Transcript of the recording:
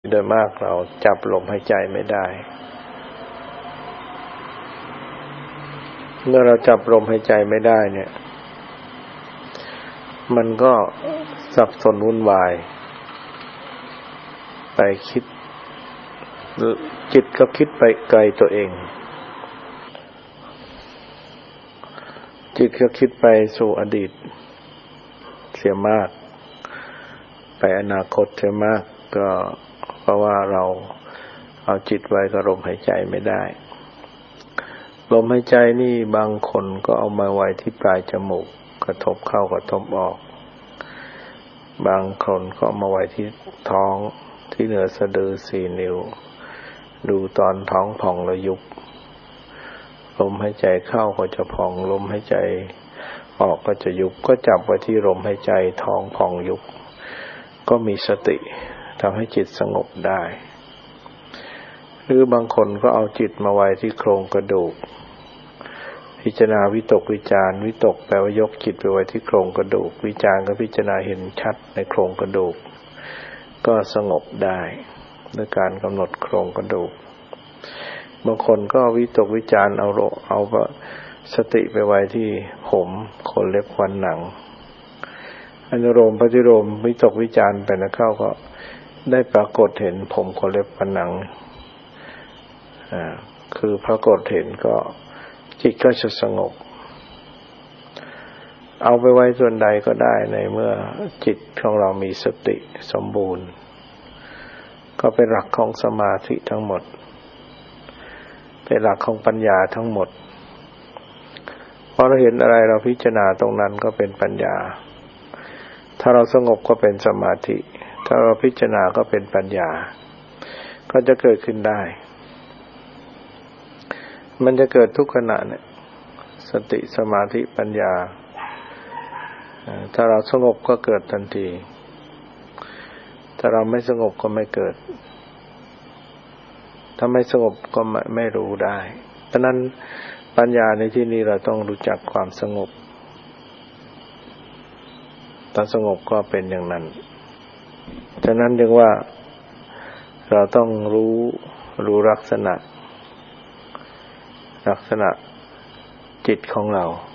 โดยมากเราจับลมหายใจไม่ได้เมื่อเราจับลมหายใจไม่ได้เนี่ยมันก็สับสนวุ่นวายไปคิดจิตก็คิดไปไกลตัวเองจิตก็คิดไปสู่อดีตเสียมากไปอนาคตเสียมากก็เพราะว่าเราเอาจิตไว้กับลมหายใจไม่ได้ลมหายใจนี่บางคนก็เอามาไว้ที่ปลายจมูกกระทบเข้ากระทบออกบางคนก็เอามาไว้ที่ท้องที่เหนือสะดือ4 นิ้วดูตอนท้องผ่องแล้วยุบลมหายใจเข้าก็จะผ่องลมหายใจออกก็จะยุบก็จับไว้ที่ลมหายใจท้องผ่องยุบก็มีสติทำให้จิตสงบได้หรือบางคนก็เอาจิตมาไว้ที่โครงกระดูกพิจารณาวิตกวิจารวิตกแปลว่ายกจิตไปไว้ที่โครงกระดูกวิจารก็พิจารณาเห็นชัดในโครงกระดูกก็สงบได้ด้วยการกำหนดโครงกระดูกบางคนก็วิตกวิจารเอาสติไปไว้ที่ผมขนเล็บฟันหนังอนุโลมปฏิโลมวิตกวิจารไปนะเข้าก็ได้ปรากฏเห็นผมขนเล็บฟันหนังคือปรากฏเห็นก็จิตก็จะสงบเอาไปไว้ส่วนใดก็ได้ในเมื่อจิตของเรามีสติสมบูรณ์ก็เป็นหลักของสมาธิทั้งหมดเป็นหลักของปัญญาทั้งหมดพอเราเห็นอะไรเราพิจารณาตรงนั้นก็เป็นปัญญาถ้าเราสงบก็เป็นสมาธิถ้าเราพิจารณาก็เป็นปัญญาก็จะเกิดขึ้นได้มันจะเกิดทุกขณะเนี่ยสติสมาธิปัญญาถ้าเราสงบก็เกิดทันทีถ้าเราไม่สงบก็ไม่เกิดถ้าไม่สงบก็ไม่รู้ได้ฉะนั้นปัญญาในที่นี้เราต้องรู้จักความสงบตอนสงบก็เป็นอย่างนั้นฉะนั้นจึงว่าเราต้องรู้ลักษณะจิตของเรา